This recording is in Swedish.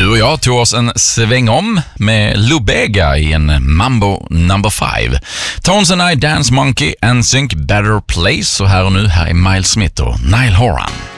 Du och jag tog oss en sväng om med Lubega i en Mambo No. 5. Tones and I, Dance Monkey, NSYNC, Better Place. Och här och nu, här är Miles Smith och Niall Horan.